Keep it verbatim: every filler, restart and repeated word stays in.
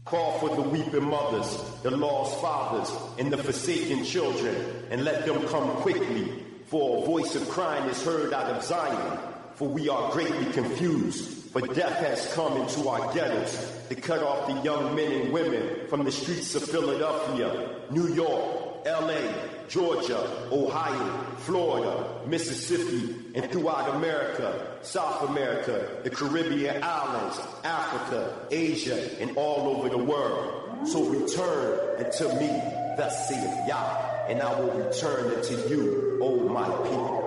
Call for the weeping mothers, the lost fathers, and the forsaken children, and let them come quickly, for a voice of crying is heard out of Zion, for we are greatly confused, for death has come into our ghettos to cut off the young men and women from the streets of Philadelphia, New York, L A, Georgia, Ohio, Florida, Mississippi, and throughout America, South America, the Caribbean islands, Africa, Asia, and all over the world. So return unto me, thus saith Yah, and I will return unto you, O my people.